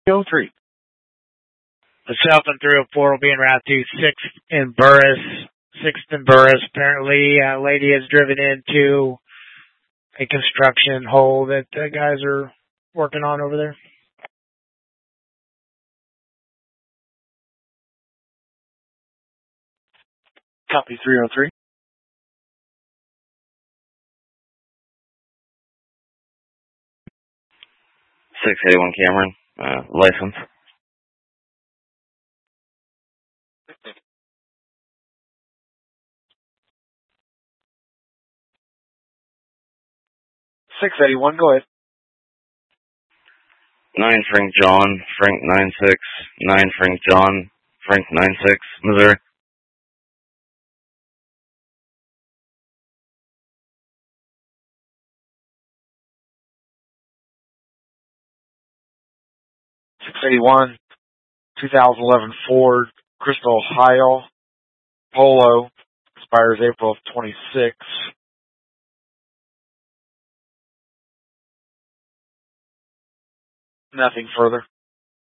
303. The Southland 304 will be in Route 2, 6th in Burris. 6th and Burris. Apparently, a lady has driven into a construction hole that the guys are working on over there. Copy 303. .681 Cameron, license. .681, go ahead. 9 Frank John, Frank 96, 9 Frank John, Frank 96, Missouri. .681, 2011 Ford Crystal Ohio Polo, expires April of 26. Nothing further.